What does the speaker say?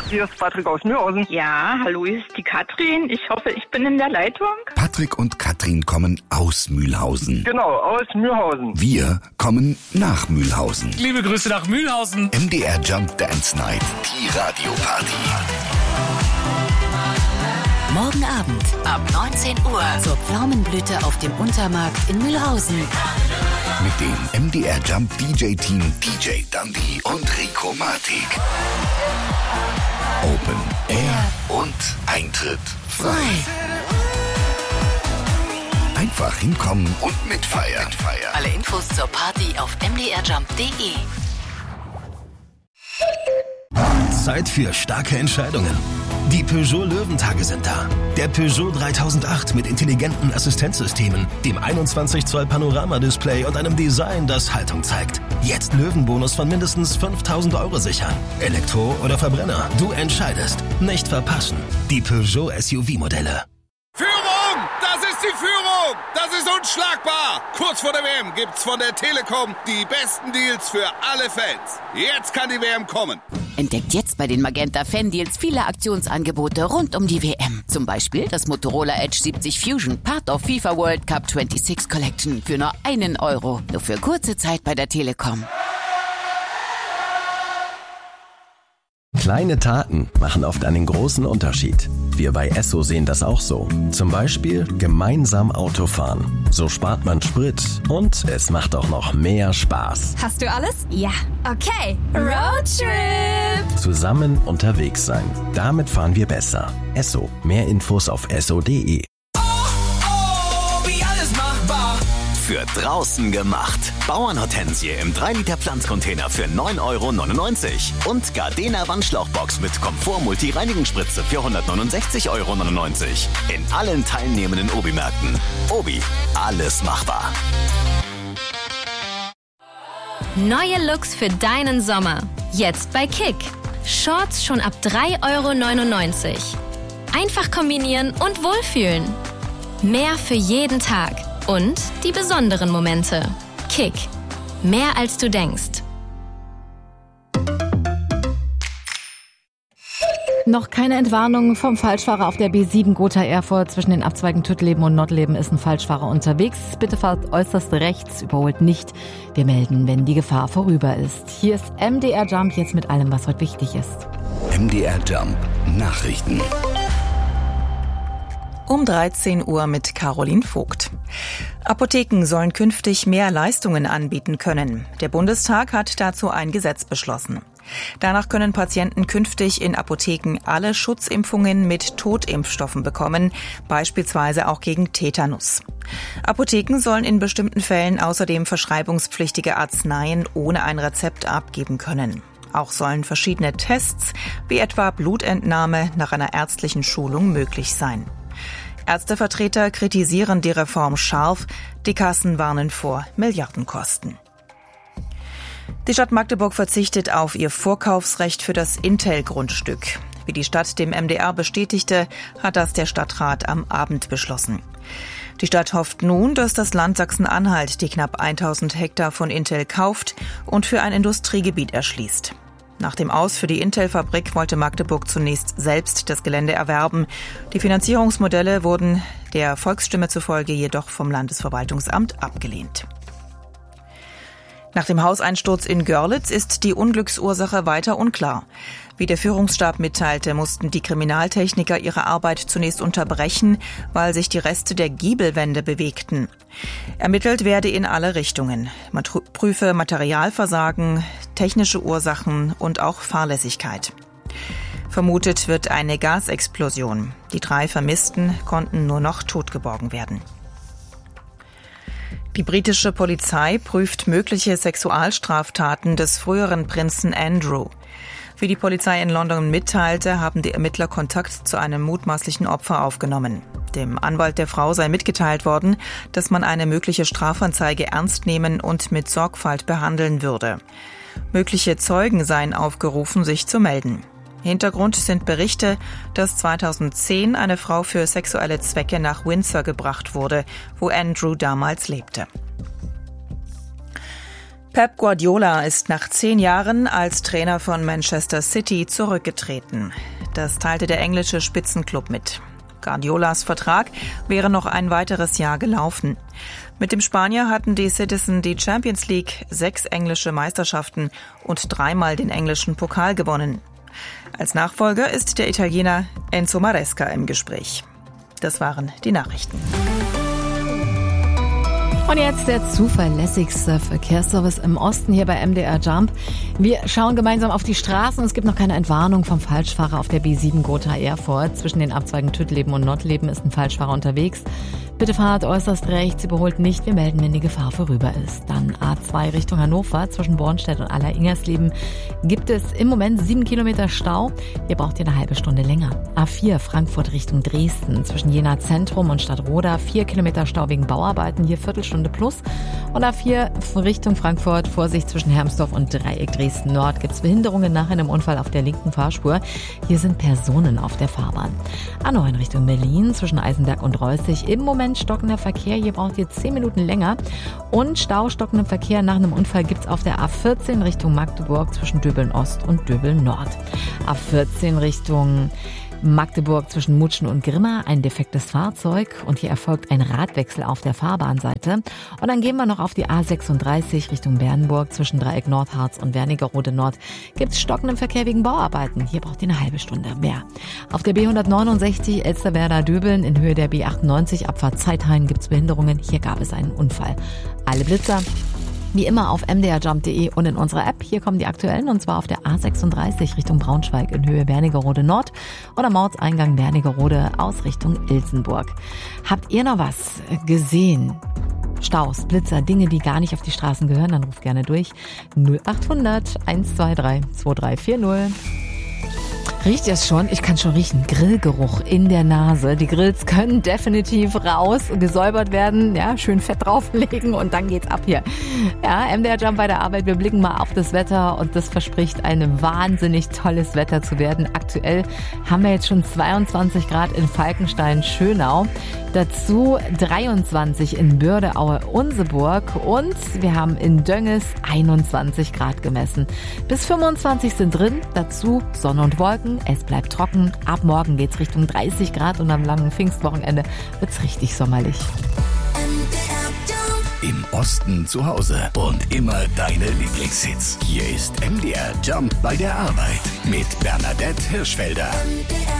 Hier ist Patrick aus Mühlhausen. Ja, hallo, hier ist die Katrin. Ich hoffe, ich bin in der Leitung. Patrick und Katrin kommen aus Mühlhausen. Genau, aus Mühlhausen. Wir kommen nach Mühlhausen. Liebe Grüße nach Mühlhausen. MDR Jump Dance Night, die Radioparty. Morgen Abend ab 19 Uhr zur Pflaumenblüte auf dem Untermarkt in Mühlhausen. Mit dem MDR Jump DJ-Team DJ Dundee und Rico Matic. Open Air und Eintritt frei. Einfach hinkommen und mitfeiern. Alle Infos zur Party auf mdrjump.de. Zeit für starke Entscheidungen. Die Peugeot Löwentage sind da. Der Peugeot 3008 mit intelligenten Assistenzsystemen, dem 21 Zoll Panoramadisplay und einem Design, das Haltung zeigt. Jetzt Löwenbonus von mindestens 5.000 € sichern. Elektro oder Verbrenner, du entscheidest. Nicht verpassen. Die Peugeot SUV-Modelle. Führung! Das ist die Führung! Das ist unschlagbar! Kurz vor der WM gibt's von der Telekom die besten Deals für alle Fans. Jetzt kann die WM kommen. Entdeckt jetzt bei den Magenta Fan-Deals viele Aktionsangebote rund um die WM. Zum Beispiel das Motorola Edge 70 Fusion, Part of FIFA World Cup 26 Collection für nur €1. Nur für kurze Zeit bei der Telekom. Kleine Taten machen oft einen großen Unterschied. Wir bei Esso sehen das auch so. Zum Beispiel gemeinsam Autofahren. So spart man Sprit und es macht auch noch mehr Spaß. Hast du alles? Ja. Okay. Roadtrip! Zusammen unterwegs sein. Damit fahren wir besser. Esso. Mehr Infos auf esso.de. Für draußen gemacht. Bauernhortensie im 3-Liter Pflanzcontainer für €9,99. Und Gardena Wandschlauchbox mit Komfort-Multi-Reinigungsspritze für €169,99. In allen teilnehmenden Obi-Märkten. Obi, alles machbar. Neue Looks für deinen Sommer. Jetzt bei Kick. Shorts schon ab €3,99. Einfach kombinieren und wohlfühlen. Mehr für jeden Tag. Und die besonderen Momente. Kick. Mehr als du denkst. Noch keine Entwarnung vom Falschfahrer auf der B7 Gotha-Erfurt. Zwischen den Abzweigen Tüttleben und Nottleben ist ein Falschfahrer unterwegs. Bitte fahrt äußerst rechts, überholt nicht. Wir melden, wenn die Gefahr vorüber ist. Hier ist MDR Jump jetzt mit allem, was heute wichtig ist. MDR Jump Nachrichten. Um 13 Uhr mit Caroline Vogt. Apotheken sollen künftig mehr Leistungen anbieten können. Der Bundestag hat dazu ein Gesetz beschlossen. Danach können Patienten künftig in Apotheken alle Schutzimpfungen mit Totimpfstoffen bekommen, beispielsweise auch gegen Tetanus. Apotheken sollen in bestimmten Fällen außerdem verschreibungspflichtige Arzneien ohne ein Rezept abgeben können. Auch sollen verschiedene Tests, wie etwa Blutentnahme nach einer ärztlichen Schulung, möglich sein. Ärztevertreter kritisieren die Reform scharf, die Kassen warnen vor Milliardenkosten. Die Stadt Magdeburg verzichtet auf ihr Vorkaufsrecht für das Intel-Grundstück. Wie die Stadt dem MDR bestätigte, hat das der Stadtrat am Abend beschlossen. Die Stadt hofft nun, dass das Land Sachsen-Anhalt die knapp 1000 Hektar von Intel kauft und für ein Industriegebiet erschließt. Nach dem Aus für die Intel-Fabrik wollte Magdeburg zunächst selbst das Gelände erwerben. Die Finanzierungsmodelle wurden der Volksstimme zufolge jedoch vom Landesverwaltungsamt abgelehnt. Nach dem Hauseinsturz in Görlitz ist die Unglücksursache weiter unklar. Wie der Führungsstab mitteilte, mussten die Kriminaltechniker ihre Arbeit zunächst unterbrechen, weil sich die Reste der Giebelwände bewegten. Ermittelt werde in alle Richtungen. Man prüfe Materialversagen, technische Ursachen und auch Fahrlässigkeit. Vermutet wird eine Gasexplosion. Die 3 Vermissten konnten nur noch totgeborgen werden. Die britische Polizei prüft mögliche Sexualstraftaten des früheren Prinzen Andrew. Wie die Polizei in London mitteilte, haben die Ermittler Kontakt zu einem mutmaßlichen Opfer aufgenommen. Dem Anwalt der Frau sei mitgeteilt worden, dass man eine mögliche Strafanzeige ernst nehmen und mit Sorgfalt behandeln würde. Mögliche Zeugen seien aufgerufen, sich zu melden. Hintergrund sind Berichte, dass 2010 eine Frau für sexuelle Zwecke nach Windsor gebracht wurde, wo Andrew damals lebte. Pep Guardiola ist nach 10 Jahren als Trainer von Manchester City zurückgetreten. Das teilte der englische Spitzenklub mit. Guardiolas Vertrag wäre noch ein weiteres Jahr gelaufen. Mit dem Spanier hatten die Citizen die Champions League, 6 englische Meisterschaften und 3-mal den englischen Pokal gewonnen. Als Nachfolger ist der Italiener Enzo Maresca im Gespräch. Das waren die Nachrichten. Und jetzt der zuverlässigste Verkehrsservice im Osten hier bei MDR Jump. Wir schauen gemeinsam auf die Straßen. Es gibt noch keine Entwarnung vom Falschfahrer auf der B7 Gotha-Erfurt. Zwischen den Abzweigen Tüttleben und Nottleben ist ein Falschfahrer unterwegs. Bitte fahrt äußerst rechts, überholt nicht. Wir melden, wenn die Gefahr vorüber ist. Dann A2 Richtung Hannover zwischen Bornstedt und Aller-Ingersleben gibt es im Moment 7 Kilometer Stau. Hier braucht ihr eine halbe Stunde länger. A4 Frankfurt Richtung Dresden zwischen Jena Zentrum und Stadtroda 4 Kilometer Stau wegen Bauarbeiten, hier Viertelstunde plus. Und A4 Richtung Frankfurt, Vorsicht zwischen Hermsdorf und Dreieck Dresden Nord gibt es Behinderungen nach einem Unfall auf der linken Fahrspur. Hier sind Personen auf der Fahrbahn. A9 Richtung Berlin zwischen Eisenberg und Reußig im Moment stockender Verkehr. Hier braucht ihr 10 Minuten länger. Und Stau, stockenden Verkehr nach einem Unfall gibt es auf der A14 Richtung Magdeburg zwischen Döbeln Ost und Döbeln Nord. A14 Richtung Magdeburg zwischen Mutschen und Grimma, ein defektes Fahrzeug und hier erfolgt ein Radwechsel auf der Fahrbahnseite. Und dann gehen wir noch auf die A36 Richtung Bernburg zwischen Dreieck Nordharz und Wernigerode Nord. Gibt es stockenden Verkehr wegen Bauarbeiten. Hier braucht ihr eine halbe Stunde mehr. Auf der B169 Elsterwerda-Döbeln in Höhe der B98 Abfahrt Zeithain gibt es Behinderungen. Hier gab es einen Unfall. Alle Blitzer wie immer auf mdrjump.de und in unserer App. Hier kommen die aktuellen und zwar auf der A36 Richtung Braunschweig in Höhe Wernigerode Nord oder Mordseingang Wernigerode aus Richtung Ilsenburg. Habt ihr noch was gesehen? Staus, Blitzer, Dinge, die gar nicht auf die Straßen gehören, dann ruft gerne durch 0800 123 2340. Riecht ihr es schon? Ich kann schon riechen. Grillgeruch in der Nase. Die Grills können definitiv raus, gesäubert werden, ja, schön Fett drauflegen und dann geht's ab hier. Ja, MDR Jump bei der Arbeit. Wir blicken mal auf das Wetter und das verspricht ein wahnsinnig tolles Wetter zu werden. Aktuell haben wir jetzt schon 22 Grad in Falkenstein-Schönau. Dazu 23 in Bürde-Aue-Unseburg und wir haben in Dönges 21 Grad gemessen. Bis 25 sind drin, dazu Sonne und Wolken, es bleibt trocken. Ab morgen geht's Richtung 30 Grad und am langen Pfingstwochenende wird's richtig sommerlich. Im Osten zu Hause und immer deine Lieblingshits. Hier ist MDR Jump bei der Arbeit mit Bernadette Hirschfelder.